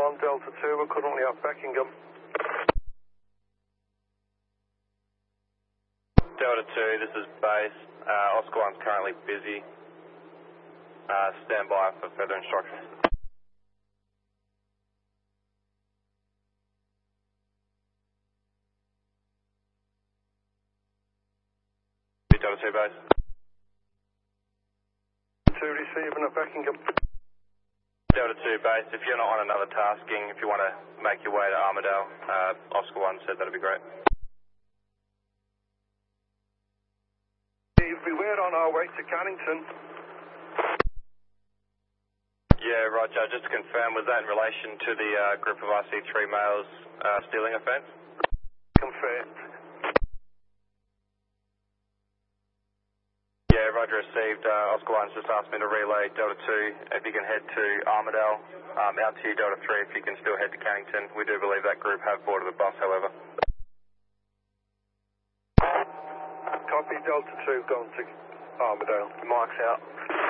1, Delta 2, we're currently off Beckingham. Delta 2, this is base. Oscar 1's currently busy. Stand by for further instructions. Delta 2 base. 2 receiving at Beckingham. Delta 2 base, if you're not on another tasking, if you want to make your way to Armidale, Oscar 1 said that'd be great. We're on our way to Cannington. Yeah, Roger. Just to confirm, was that in relation to the group of RC3 males stealing offence? Confirmed. Yeah, Roger received. Oscar 1's just asked me to relay Delta 2 if you can head to Armidale. Out to you, Delta 3, if you can still head to Cannington. We do believe that group have boarded the bus, however. Copy, Delta 2 going to Armidale. Mike's out.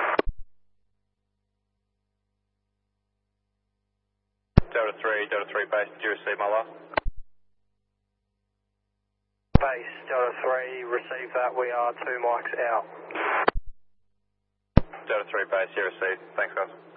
Delta 3 base, did you receive my last? Base, Delta 3, receive that, we are 2 mics out. Delta 3 base, you received. Thanks guys.